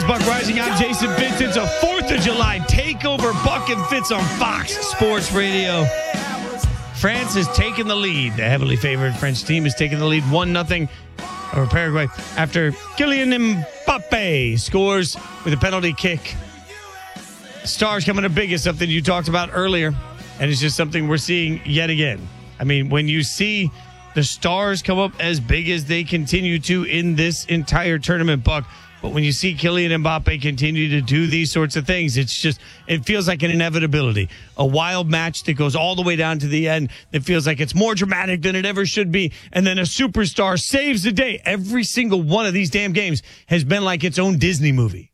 Today's Buck Rising. I'm Jason Fitz. It's a 4th of July takeover. Buck and Fitz on Fox Sports Radio. France has taken the lead. The heavily favored French team has taken the lead 1-0 over Paraguay after Kylian Mbappe scores with a penalty kick. Stars coming up big is something you talked about earlier, and it's just something we're seeing yet again. I mean, when you see the stars come up as big as they continue to in this entire tournament, Buck, but when you see Kylian Mbappe continue to do these sorts of things, it feels like an inevitability. A wild match that goes all the way down to the end that feels like it's more dramatic than it ever should be. And then a superstar saves the day. Every single one of these damn games has been like its own Disney movie.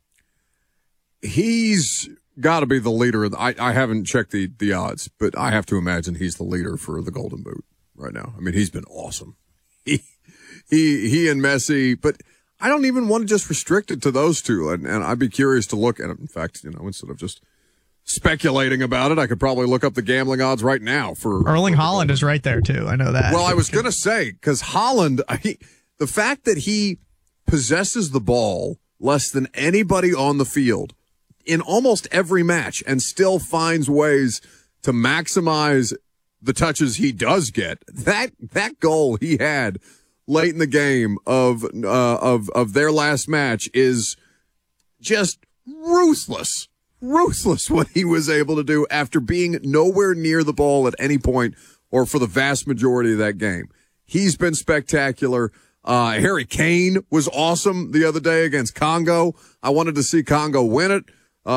He's got to be the leader. I haven't checked the odds, but I have to imagine he's the leader for the Golden Boot right now. I mean, he's been awesome. He and Messi, but I don't even want to just restrict it to those two. And I'd be curious to look at it. In fact, instead of just speculating about it, I could probably look up the gambling odds right now for Erling Haaland is right there too. I know that. Well, I was going to say, because Haaland, the fact that he possesses the ball less than anybody on the field in almost every match and still finds ways to maximize the touches he does get. That goal he had late in the game of their last match is just ruthless what he was able to do after being nowhere near the ball at any point or for the vast majority of that game. He's been spectacular. Harry Kane was awesome the other day against Congo. I wanted to see Congo win it.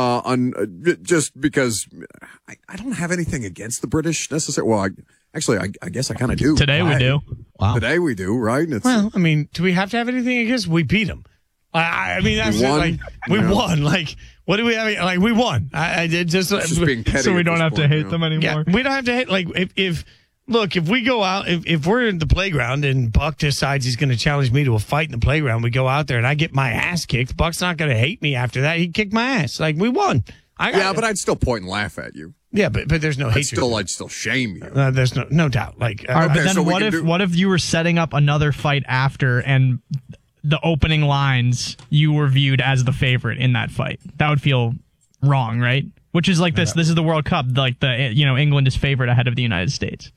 Just because I don't have anything against the British necessarily. Well, I guess I kind of do. Today we do. Wow. Today we do, right? Well, I mean, do we have to have anything against? We beat them. I mean, that's we won. Like, what do we have? Like, we won. I did just being petty so we don't have to hate them anymore. Yeah, we don't have to hate. Like, if we go out, if we're in the playground and Buck decides he's going to challenge me to a fight in the playground, we go out there and I get my ass kicked. Buck's not going to hate me after that. He kicked my ass. Like, we won. But I'd still point and laugh at you. Yeah, but there's no hatred. I'd still shame you. There's no doubt. Like, all right, but then what if you were setting up another fight after and the opening lines you were viewed as the favorite in that fight? That would feel wrong, right? Which is like this. This is the World Cup. Like England is favored ahead of the United States.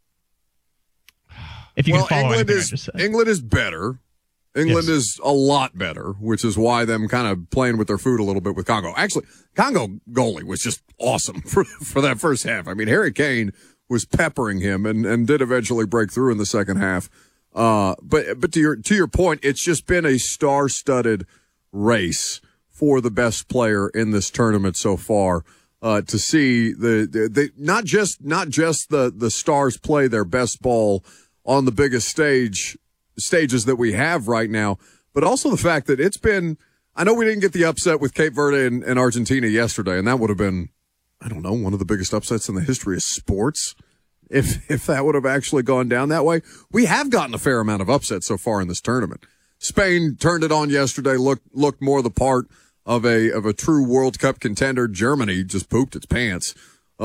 If you can follow England is better. England is a lot better, which is why them kind of playing with their food a little bit with Congo. Actually, Congo goalie was just awesome for that first half. I mean, Harry Kane was peppering him and did eventually break through in the second half. But to your point, it's just been a star-studded race for the best player in this tournament so far. To see the not just the stars play their best ball on the biggest stages that we have right now, but also the fact that it's been, I know we didn't get the upset with Cape Verde and Argentina yesterday, and that would have been, I don't know, one of the biggest upsets in the history of sports. If that would have actually gone down that way. We have gotten a fair amount of upsets so far in this tournament. Spain turned it on yesterday, looked more the part of a true World Cup contender. Germany just pooped its pants,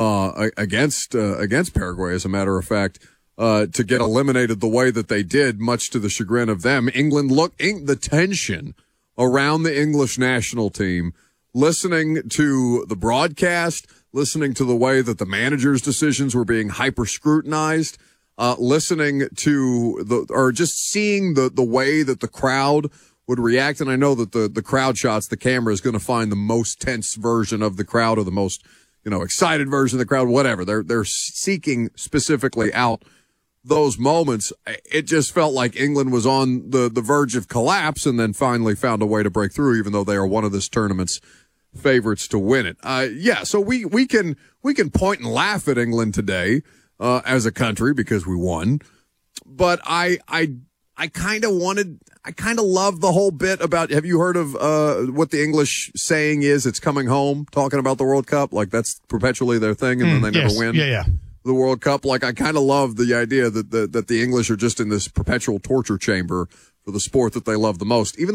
against Paraguay, as a matter of fact. To get eliminated the way that they did, much to the chagrin of them. England, the tension around the English national team, listening to the broadcast, listening to the way that the manager's decisions were being hyper scrutinized, listening to just seeing the way that the crowd would react. And I know that the crowd shots, the camera is going to find the most tense version of the crowd or the most, excited version of the crowd, whatever. They're seeking specifically out those moments. It just felt like England was on the verge of collapse and then finally found a way to break through, even though they are one of this tournament's favorites to win it. So we can point and laugh at England today, as a country because we won. But I kind of love the whole bit about, have you heard of, what the English saying is, it's coming home, talking about the World Cup? Like that's perpetually their thing and then they never win. Yeah. The World Cup. Like, I kind of love the idea that the English are just in this perpetual torture chamber for the sport that they love the most. Even